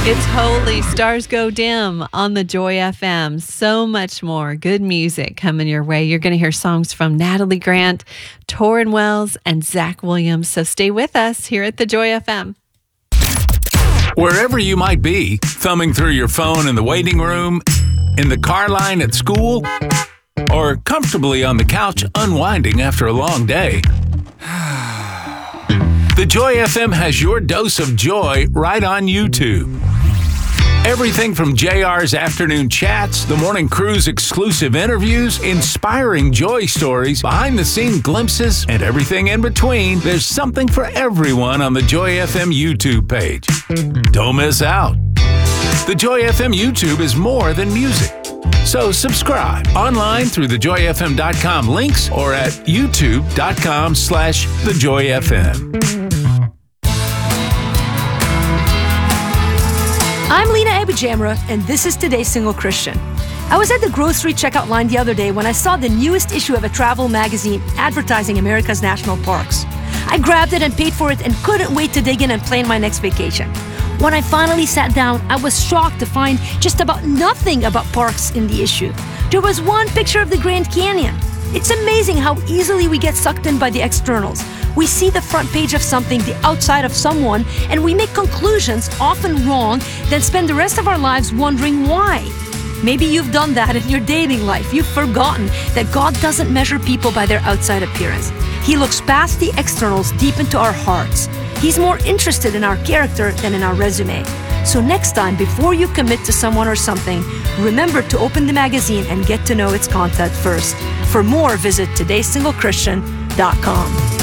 It's Holy Stars Go Dim on the Joy FM. So much more good music coming your way. You're going to hear songs from Natalie Grant, Tauren Wells, and Zach Williams. So stay with us here at the Joy FM. Wherever you might be, thumbing through your phone in the waiting room, in the car line at school, or comfortably on the couch unwinding after a long day. The Joy FM has your dose of joy right on YouTube. Everything from JR's afternoon chats, the morning crew's exclusive interviews, inspiring joy stories, behind-the-scene glimpses, and everything in between, there's something for everyone on the Joy FM YouTube page. Don't miss out. The Joy FM YouTube is more than music. So subscribe online through thejoyfm.com links or at youtube.com/thejoyfm. I'm Lena Abujamra, and this is Today's Single Christian. I was at the grocery checkout line the other day when I saw the newest issue of a travel magazine advertising America's national parks. I grabbed it and paid for it and couldn't wait to dig in and plan my next vacation. When I finally sat down, I was shocked to find just about nothing about parks in the issue. There was one picture of the Grand Canyon. It's amazing how easily we get sucked in by the externals. We see the front page of something, the outside of someone, and we make conclusions, often wrong, then spend the rest of our lives wondering why. Maybe you've done that in your dating life. You've forgotten that God doesn't measure people by their outside appearance. He looks past the externals deep into our hearts. He's more interested in our character than in our resume. So next time, before you commit to someone or something, remember to open the magazine and get to know its content first. For more, visit todaysinglechristian.com.